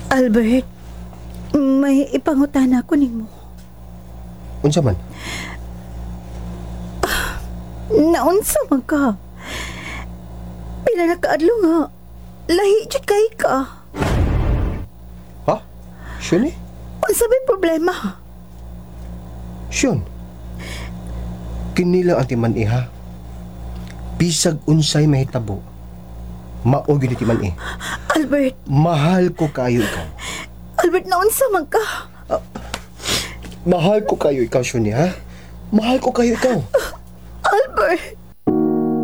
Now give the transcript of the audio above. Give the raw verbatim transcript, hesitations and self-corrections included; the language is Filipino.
Albert, may ipangutana ko nimo. Unsa man? Naunsa man ka? Pila na kaadlo nga. Lahi jud kay ka. Ha? Syon eh? Unsa may problema? Syon. Kinila ang timan iha. Bisag unsay mahitabo. Mao gyud ti man eh. Albert, Mahal ko kayo ikaw. Albert, naunsa man ka? Mahal ko kayo ikaw, Syon, ha? Mahal ko kayo ikaw.